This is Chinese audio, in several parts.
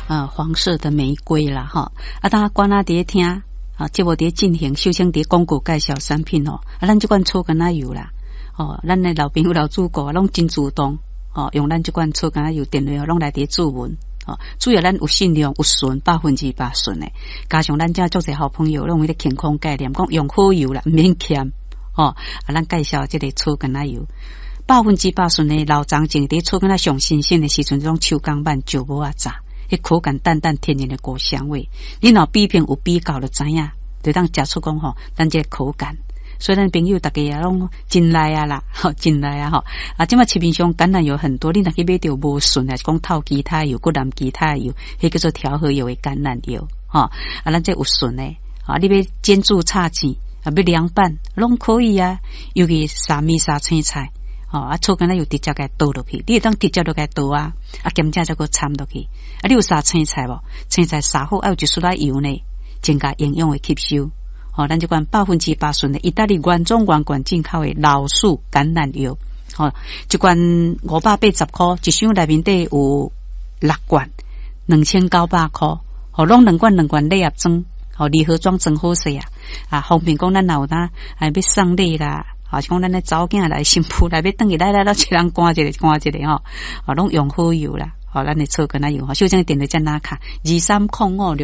黄色的玫瑰啦哈。啊，大家观啊伫听啊，节目伫进行，首先伫广告介绍产品哦。啊，咱这款草橄榄油啦，哦，咱的老朋友老主顾拢真主动哦，用咱这款草橄榄油电话拢来伫注文。哦，主要咱有信量有纯100%纯的，加上咱遮足侪好朋友拢有咧健康概念，讲用好油啦，免欠哦。啊，咱介绍这个草橄榄油，100%纯的老长情，伫草橄榄上新鲜的时阵，种手工版就无啊炸，迄口感淡淡天然的果香味，你若比拼有比较就知影，就当食出讲吼，咱这个口感。所以咱朋友大家也拢真来啊啦，好真来啊吼！啊，即马市面上橄榄油很多，你若去买到无纯啊，讲透其他油、骨蓝其他油，迄叫做调和油的橄榄油，吼啊，咱这有纯的啊，你要煎煮炒煎啊，要凉拌拢可以啊，尤其沙米沙青菜，哦啊，草橄榄油直接给倒落去，你会当直接就给倒啊，啊咸酱再个掺落去，啊，你有沙青菜无？青菜沙好，还有一丝仔油呢，增加营养的吸收。哦，咱这款100%纯的意大利原装原罐进口的老树橄榄油，哦，这罐580块，一箱内面底有6罐，2900块，哦，拢2罐礼盒装，哦，礼盒装真好势啊！啊，方便讲咱有呾还要送礼啦，啊，像咱咧早囝来新妇来要等于来一人赶一个吼，哦，拢用好油啦。哦，咱的草橄榄油吼，首先电话在哪卡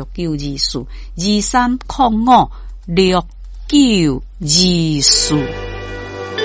？23056924，23056924。